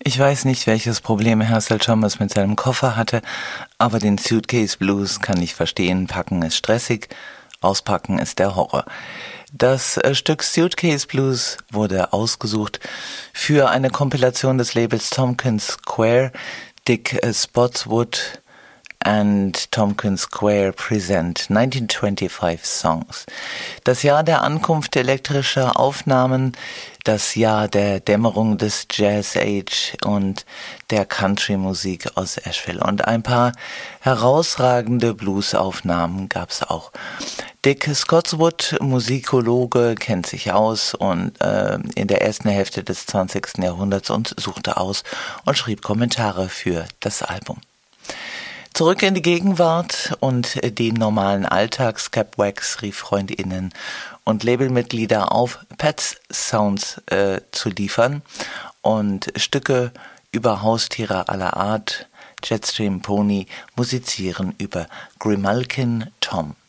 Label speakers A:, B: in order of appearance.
A: Ich weiß nicht, welches Problem Herschel Chalmers mit seinem Koffer hatte, aber den Suitcase Blues kann ich verstehen. Packen ist stressig, auspacken ist der Horror. Das Stück Suitcase Blues wurde ausgesucht für eine Kompilation des Labels Tompkins Square. Dick Spotswood and Tompkins Square present 1925 Songs. Das Jahr der Ankunft elektrischer Aufnahmen, das Jahr der Dämmerung des Jazz Age und der Country-Musik aus Asheville. Und ein paar herausragende Blues-Aufnahmen gab's auch. Dick Spotswood, Musikologe, kennt sich aus und in der ersten Hälfte des 20. Jahrhunderts und suchte aus und schrieb Kommentare für das Album. Zurück in die Gegenwart und den normalen Alltag. Skip Wax rief FreundInnen und Labelmitglieder auf, Pets Sounds zu liefern und Stücke über Haustiere aller Art. Jetstream Pony musizieren über Grimalkin Tom.